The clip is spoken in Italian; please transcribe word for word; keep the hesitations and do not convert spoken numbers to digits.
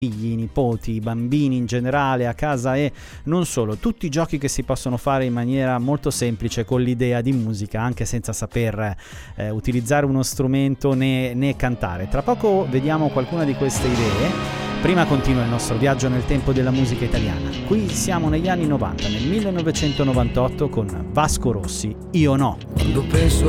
figli, nipoti, bambini in generale, a casa e non solo, tutti i giochi che si possono fare in maniera molto semplice con l'idea di musica, anche senza saper eh, utilizzare uno strumento né, né cantare. Tra poco vediamo qualcuna di queste idee. Prima continua il nostro viaggio nel tempo della musica italiana. Qui siamo negli anni novanta, nel millenovecentonovantotto, con Vasco Rossi, Io no. Quando penso